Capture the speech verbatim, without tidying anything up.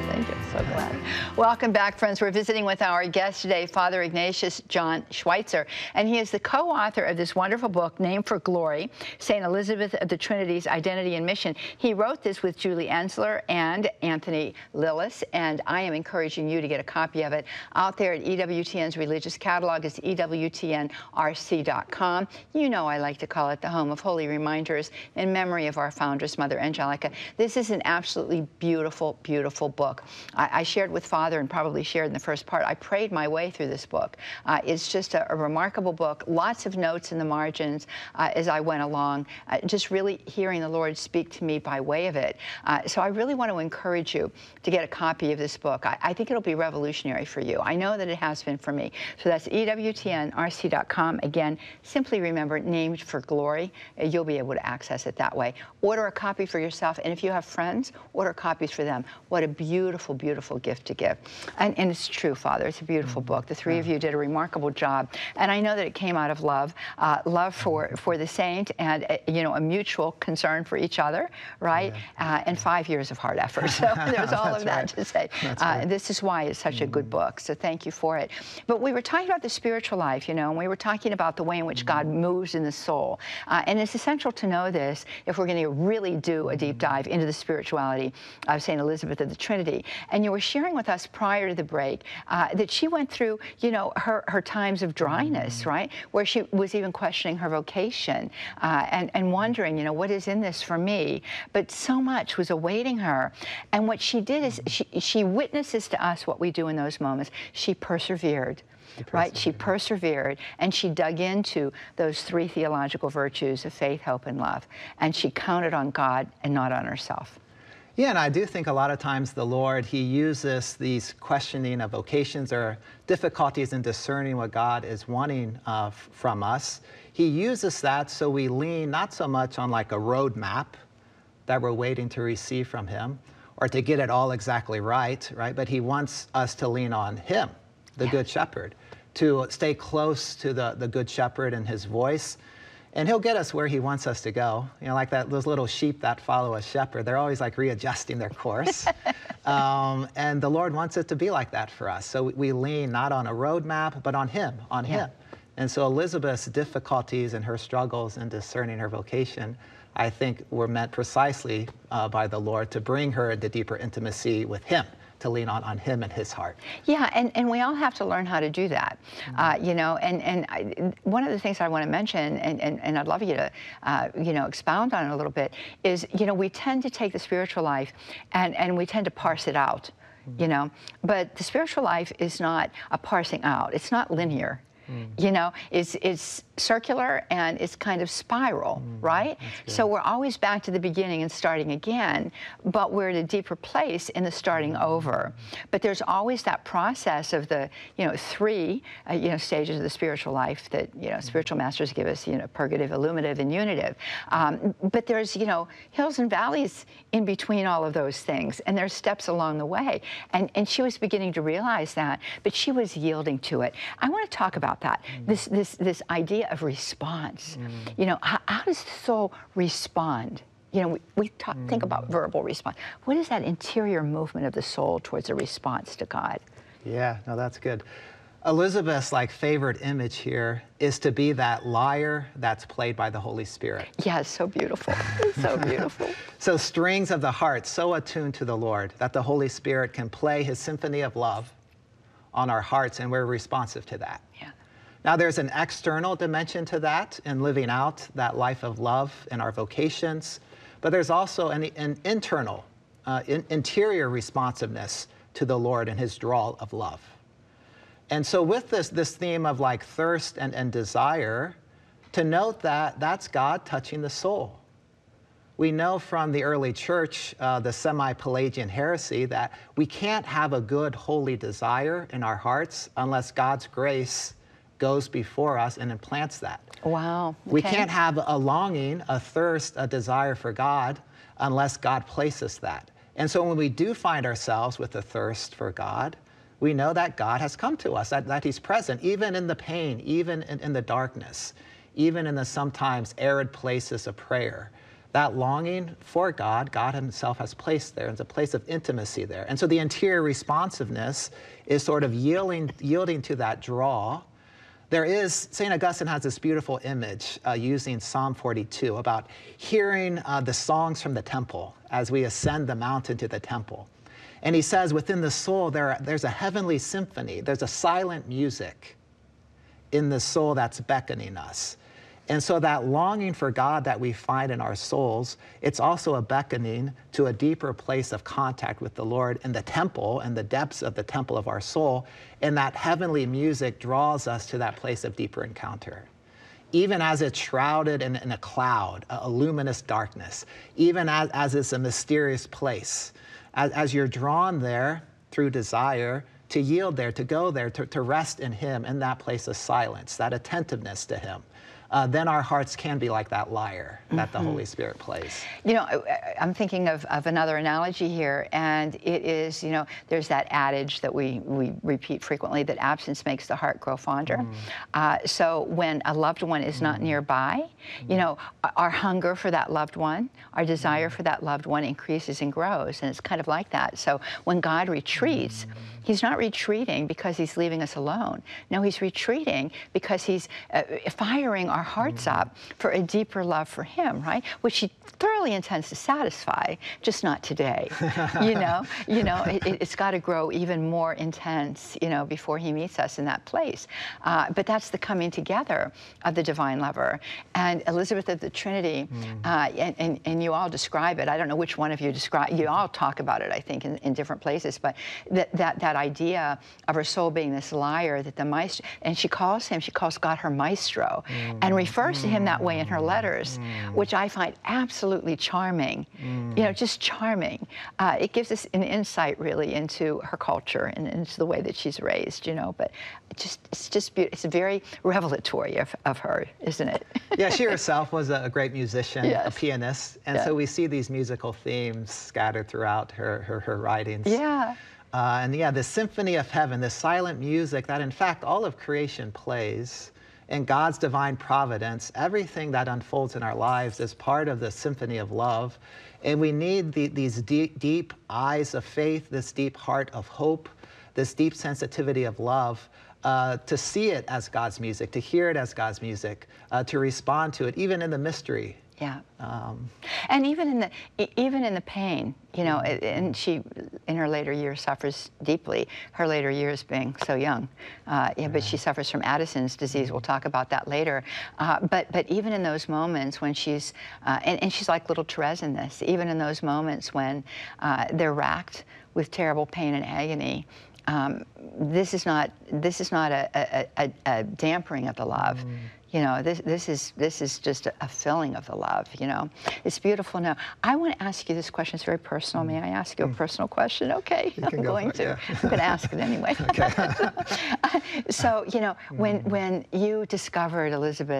Thank you. So glad. Welcome back, friends. We're visiting with our guest today, Father Ignatius John Schweitzer, and he is the co-author of this wonderful book, Named for Glory, Saint Elizabeth of the Trinity's Identity and Mission. He wrote this with Julie Ensler and Anthony Lillis, and I am encouraging you to get a copy of it out there at E W T N's religious catalog. It's E W T N R C dot com. You know I like to call it the home of holy reminders in memory of our foundress, Mother Angelica. This is an absolutely beautiful, beautiful book. I, I shared with Father, and probably shared in the first part, I prayed my way through this book. Uh, it's just a, a remarkable book, lots of notes in the margins uh, as I went along, uh, just really hearing the Lord speak to me by way of it. Uh, so I really want to encourage you to get a copy of this book. I, I think it'll be revolutionary for you. I know that it has been for me. So that's E W T N R C dot com. Again, simply remember, Named for Glory. Uh, you'll be able to access it that way. Order a copy for yourself, and if you have friends, order copies for them. What a beautiful, beautiful gift to give. And, and it's true, Father. It's a beautiful book. The three of you did a remarkable job, and I know that it came out of love, uh, love for for the saint, and uh, you know, a mutual concern for each other, right? Yeah. Uh, and five years of hard effort. So there's all of that right. to say. Uh, right. This is why it's such mm. a good book. So thank you for it. But we were talking about the spiritual life, you know, and we were talking about the way in which mm. God moves in the soul, uh, and it's essential to know this if we're going to really do a deep dive into the spirituality of Saint Elizabeth of the Trinity. And you were sharing with us prior to the break uh, that she went through, you know, her, her times of dryness, right? Where she was even questioning her vocation uh, and, and wondering, you know, what is in this for me? But so much was awaiting her. And what she did is she, she witnesses to us what we do in those moments. She persevered. She right? She persevered, and she dug into those three theological virtues of faith, hope, and love. And she counted on God and not on herself. Yeah, and I do think a lot of times the Lord, he uses these questioning of vocations or difficulties in discerning what God is wanting uh, from us. He uses that so we lean not so much on like a roadmap that we're waiting to receive from him or to get it all exactly right, right? But he wants us to lean on him, the yeah. Good Shepherd, to stay close to the, the Good Shepherd and his voice. And he'll get us where he wants us to go. You know, like that, those little sheep that follow a shepherd, they're always like readjusting their course. um, and the Lord wants it to be like that for us. So we, we lean not on a roadmap, but on him, on yeah. him. And so Elizabeth's difficulties and her struggles in discerning her vocation, I think were meant precisely uh, by the Lord to bring her into deeper intimacy with him, to lean on, on him and his heart. Yeah, and, and we all have to learn how to do that. Mm-hmm. uh, you know, and, and I, one of the things I want to mention, and, and, and I'd love you to, uh, you know, expound on it a little bit, is, you know, we tend to take the spiritual life and, and we tend to parse it out, mm-hmm. you know, but the spiritual life is not a parsing out. It's not linear. Mm. You know, it's, it's circular and it's kind of spiral, mm, right? So we're always back to the beginning and starting again, but we're at a deeper place in the starting mm. over. But there's always that process of the, you know, three, uh, you know, stages of the spiritual life that, you know, mm. spiritual masters give us, you know, purgative, illuminative, and unitive. Um, but there's, you know, hills and valleys in between all of those things, and there's steps along the way. And, and she was beginning to realize that, but she was yielding to it. I want to talk about that, mm. this, this, this idea of response. Mm. You know, how, how does the soul respond? You know, we, we talk, mm. think about verbal response. What is that interior movement of the soul towards a response to God? Yeah, no, that's good. Elizabeth's like favorite image here is to be that lyre that's played by the Holy Spirit. Yeah, it's so beautiful. It's so beautiful. So strings of the heart so attuned to the Lord that the Holy Spirit can play his symphony of love on our hearts, and we're responsive to that. Yeah. Now there's an external dimension to that in living out that life of love in our vocations, but there's also an, an internal, uh, in, interior responsiveness to the Lord and his draw of love. And so with this, this theme of like thirst and, and desire, to note that that's God touching the soul. We know from the early church, uh, the semi-Pelagian heresy, that we can't have a good, holy desire in our hearts unless God's grace goes before us and implants that. Wow. Okay. We can't have a longing, a thirst, a desire for God unless God places that. And so when we do find ourselves with a thirst for God, we know that God has come to us, that, that he's present, even in the pain, even in, in the darkness, even in the sometimes arid places of prayer, that longing for God, God himself has placed there. It's a place of intimacy there. And so the interior responsiveness is sort of yielding, yielding to that draw. There is, Saint Augustine has this beautiful image uh, using Psalm forty-two about hearing uh, the songs from the temple as we ascend the mountain to the temple. And he says within the soul, there, there's a heavenly symphony. There's a silent music in the soul that's beckoning us. And so that longing for God that we find in our souls, it's also a beckoning to a deeper place of contact with the Lord in the temple and the depths of the temple of our soul. And that heavenly music draws us to that place of deeper encounter. Even as it's shrouded in, in a cloud, a, a luminous darkness, even as, as it's a mysterious place, as, as you're drawn there through desire, to yield there, to go there, to, to rest in him in that place of silence, that attentiveness to him. Uh, then our hearts can be like that lyre that mm-hmm. the Holy Spirit plays. You know, I, I'm thinking of, of another analogy here, and it is, you know, there's that adage that we, we repeat frequently, that absence makes the heart grow fonder. Mm. Uh, so when a loved one is mm. not nearby, mm. you know, our hunger for that loved one, our desire mm. for that loved one increases and grows, and it's kind of like that. So when God retreats, mm. he's not retreating because he's leaving us alone. No, he's retreating because he's uh, firing our hearts mm. up for a deeper love for him, right? Which he thoroughly intends to satisfy, just not today. you know, you know, it, it's got to grow even more intense, you know, before he meets us in that place. Uh, but that's the coming together of the divine lover. And Elizabeth of the Trinity, mm. uh, and, and, and you all describe it. I don't know which one of you describe. You all talk about it, I think, in, in different places. But that that that idea of her soul being this lyre, that the maestro, and she calls him, she calls God her maestro, mm. and refers mm. to him that way in her letters, mm. which I find absolutely charming. Mm. You know, just charming. Uh, it gives us an insight really into her culture and into the way that she's raised. You know, but it just it's just beautiful. It's very revelatory of, of her, isn't it? Yeah, she herself was a great musician, yes. a pianist, and yeah. so we see these musical themes scattered throughout her her, her writings. Yeah. Uh, and yeah, the symphony of heaven, the silent music that in fact all of creation plays, in God's divine providence, everything that unfolds in our lives is part of the symphony of love. And we need the, these deep, deep eyes of faith, this deep heart of hope, this deep sensitivity of love, uh, to see it as God's music, to hear it as God's music, uh, to respond to it, even in the mystery. Yeah. Um, and even in the even in the pain, you know, and she, in her later years, suffers deeply. Her later years being so young, uh, yeah, but she suffers from Addison's disease. We'll talk about that later. Uh, but but even in those moments when she's, uh, and, and she's like little Therese in this. Even in those moments when uh, they're racked with terrible pain and agony, um, this is not this is not a, a, a, a dampering of the love. Mm. You know, this this is this is just a, a filling of the love. You know, it's beautiful. Now, I want to ask you this question. It's very personal. May I ask you a personal question? Okay, you I'm go going it, to. Yeah. I'm going to ask it anyway. So, you know, when when you discovered Elizabeth